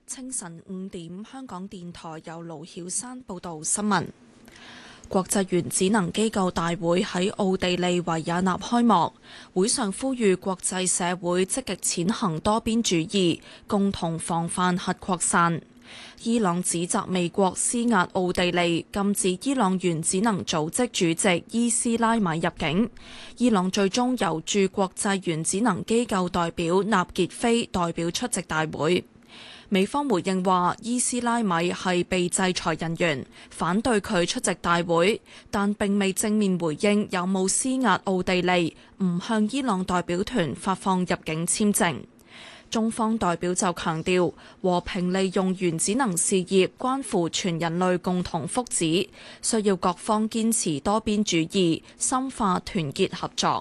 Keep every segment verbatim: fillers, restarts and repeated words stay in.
清晨五點，香港電台由盧曉山報道新聞。國際原子能機構大會喺奧地利維也納開幕，會上呼籲國際社會積極踐行多邊主義，共同防範核擴散。伊朗指責美國施壓奧地利，禁止伊朗原子能組織主席伊斯拉米入境。伊朗最終由駐國際原子能機構代表納傑菲代表出席大會。美方回應話，伊斯拉米係被制裁人員，反對佢出席大會，但並未正面回應有冇施壓奧地利唔向伊朗代表團發放入境簽證。中方代表就強調，和平利用原子能事業關乎全人類共同福祉，需要各方堅持多邊主義，深化團結合作。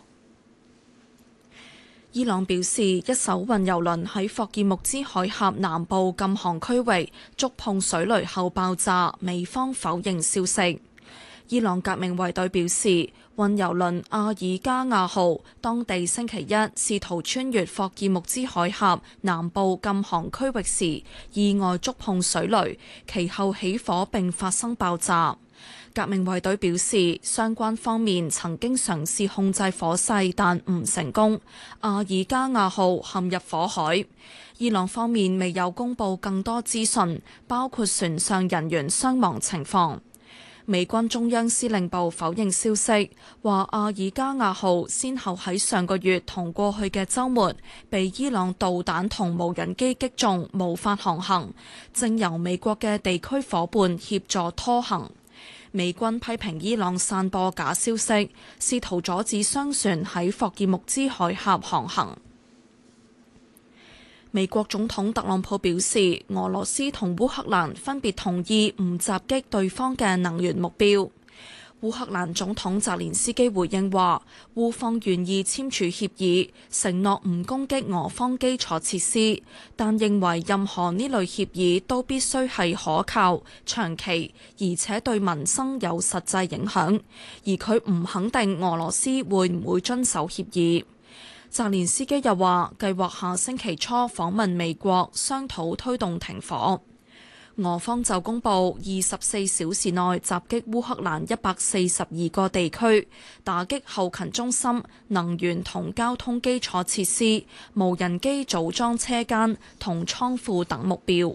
伊朗表示，一艘運油輪喺霍爾木茲海峽南部禁航區域觸碰水雷後爆炸，美方否認消息。伊朗革命衛隊表示，運油輪阿爾加亞號當地星期一試圖穿越霍爾木茲海峽南部禁航區域時，意外觸碰水雷，其後起火並發生爆炸。革命衛隊表示，相關方面曾經嘗試控制火勢，但唔成功。阿爾加亞號陷入火海。伊朗方面未有公布更多資訊，包括船上人員傷亡情況。美軍中央司令部否認消息，話阿爾加亞號先後喺上個月同過去嘅週末被伊朗導彈同無人機擊中，無法航行，正由美國嘅地區夥伴協助拖行。美軍批評伊朗散播假消息，試圖阻止商船喺霍爾木茲海峽航行。美國總統特朗普表示，俄羅斯同烏克蘭分別同意唔襲擊對方嘅能源目標。烏克蘭總統澤連斯基回應話，烏方願意簽署協議，承諾唔攻擊俄方基礎設施，但認為任何呢類協議都必須係可靠、長期，而且對民生有實際影響，而佢唔肯定俄羅斯會唔會遵守協議。澤連斯基又話，計劃下星期初訪問美國，商討推動停火。俄方就公布二十四小時內襲擊烏克蘭一百四十二個地區，打擊後勤中心、能源同交通基礎設施、無人機組裝車間同倉庫等目標。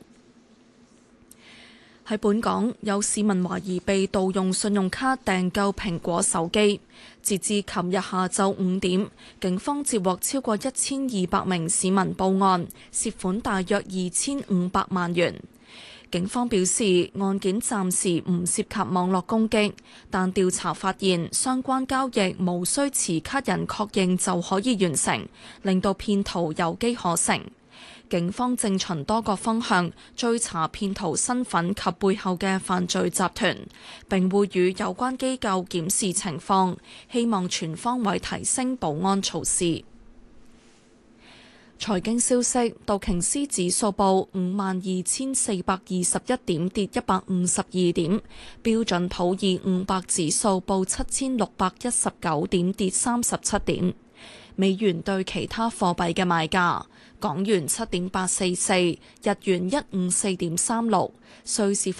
喺本港，有市民懷疑被盜用信用卡訂購蘋果手機，截至琴日下晝五點，警方接獲超過一千二百名市民報案，涉款大約二千五百萬元。警方表示，案件暫時唔涉及網絡攻擊，但調查發現相關交易無需持卡人確認就可以完成，令到騙徒有機可乘。警方正循多個方向追查騙徒身份及背後嘅犯罪集團，並會與有關機構檢視情況，希望全方位提升保安措施。財經消息，道瓊斯指數報五萬二千四百二十一點，跌一百五十二點；標準普爾五百指數報七千六百一十九點，跌三十七點。美元對其他貨幣嘅賣價：港元七點八四四，日元一五四點三六，瑞士